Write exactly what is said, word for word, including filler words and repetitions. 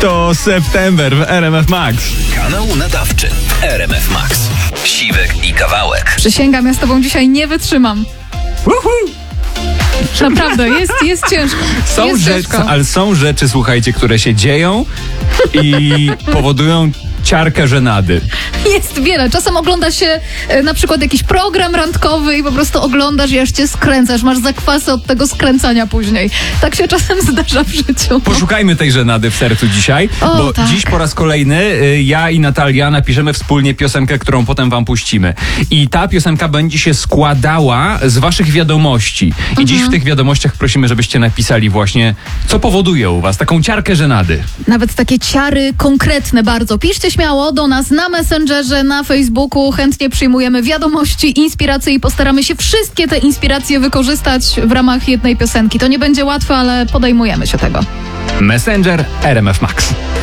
To September w R M F Max. Kanał nadawczy R M F Max. Siwek i Kawałek. Przysięgam, ja z tobą dzisiaj nie wytrzymam. Uhu. Naprawdę, jest, jest ciężko. Są jest rzeczy, ciężko. ale są rzeczy, słuchajcie, które się dzieją i powodują ciarkę żenady. Jest wiele. Czasem ogląda się e, na przykład jakiś program randkowy i po prostu oglądasz i aż cię skręcasz. Masz zakwasy od tego skręcania później. Tak się czasem zdarza w życiu. Poszukajmy tej żenady w sercu dzisiaj, O, bo tak. dziś po raz kolejny y, ja i Natalia napiszemy wspólnie piosenkę, którą potem wam puścimy. I ta piosenka będzie się składała z waszych wiadomości. I Mhm. dziś w tych wiadomościach prosimy, żebyście napisali właśnie, co powoduje u was taką ciarkę żenady. Nawet takie ciary konkretne bardzo. Piszcie śmiało do nas na Messengerze, na Facebooku. Chętnie przyjmujemy wiadomości, inspiracje i postaramy się wszystkie te inspiracje wykorzystać w ramach jednej piosenki. To nie będzie łatwe, ale podejmujemy się tego. Messenger R M F Max.